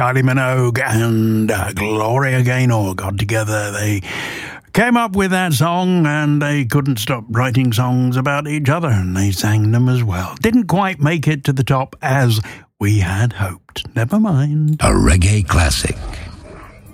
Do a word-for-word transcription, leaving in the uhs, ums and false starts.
Kylie Minogue and uh, Gloria Gaynor got together. They came up with that song and they couldn't stop writing songs about each other, and they sang them as well. Didn't quite make it to the top as we had hoped. Never mind. A reggae classic.